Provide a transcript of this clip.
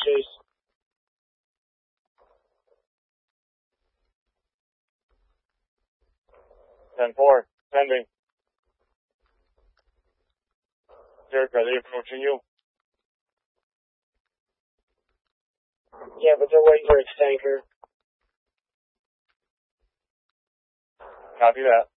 Chase. 10-4, pending. Derek, are they approaching you? Yeah, but they're waiting for its tanker. Copy that.